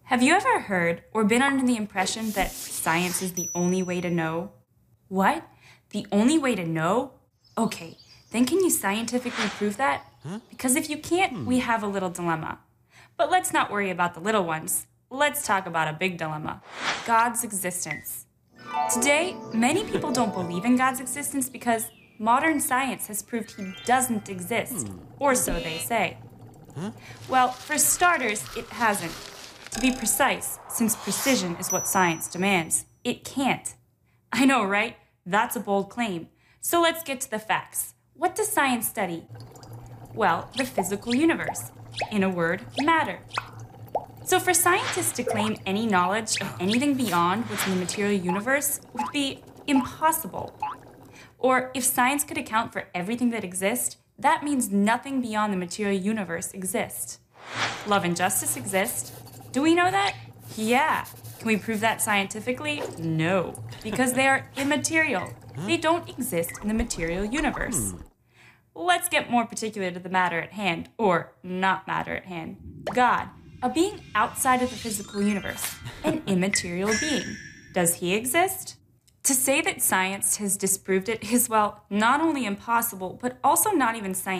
Have you ever heard or been under the impression that science is the only way to know? What? The only way to know? Okay, then can you scientifically prove that? Because if you can't, we have a little dilemma. But let's not worry about the little ones. Let's talk about a big dilemma: God's existence. Today, many people don't believe in God's existence because modern science has proved he doesn't exist, or so they say. Well, for starters, it hasn't. To be precise, since precision is what science demands, it can't. I know, right? That's a bold claim. So let's get to the facts. What does science study? Well, the physical universe. In a word, matter. So for scientists to claim any knowledge of anything beyond what's in the material universe would be impossible. Or if science could account for everything that exists, that means nothing beyond the material universe exists. Love and justice exist. Do we know that? Yeah. Can we prove that scientifically? No, because they are immaterial. They don't exist in the material universe. Let's get more particular to the matter at hand, or not matter at hand. God, a being outside of the physical universe, an immaterial being. Does he exist? To say that science has disproved it is, well, not only impossible, but also not even scientific.